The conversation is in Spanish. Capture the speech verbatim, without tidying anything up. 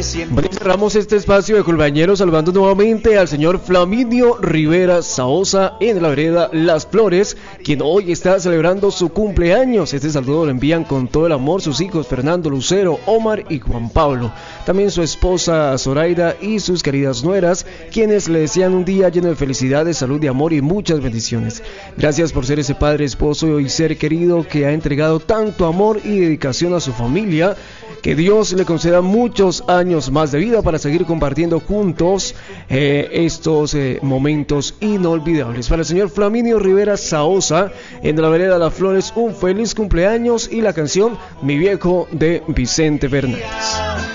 Bueno, cerramos este espacio de cumpleañeros saludando nuevamente al señor Flaminio Rivera Saosa en la vereda Las Flores, quien hoy está celebrando su cumpleaños. Este saludo lo envían con todo el amor sus hijos Fernando, Lucero, Omar y Juan Pablo. También su esposa Zoraida y sus queridas nueras, quienes le desean un día lleno de felicidades, salud y amor y muchas bendiciones. Gracias por ser ese padre, esposo y ser querido que ha entregado tanto amor y dedicación a su familia. Que Dios le conceda muchos años más de vida para seguir compartiendo juntos eh, estos eh, momentos inolvidables. Para el señor Flaminio Rivera Saosa, en la vereda Las Flores, un feliz cumpleaños y la canción Mi Viejo de Vicente Fernández.